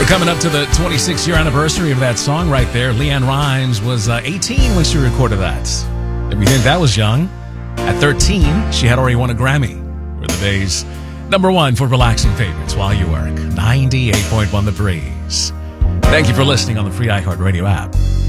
Coming up to the 26-year anniversary of that song right there. LeAnn Rimes was 18 when she recorded that. If you think that was young, at 13, she had already won a Grammy for the day's number one for relaxing favorites while you work. 98.1 The Breeze. Thank you for listening on the free iHeartRadio app.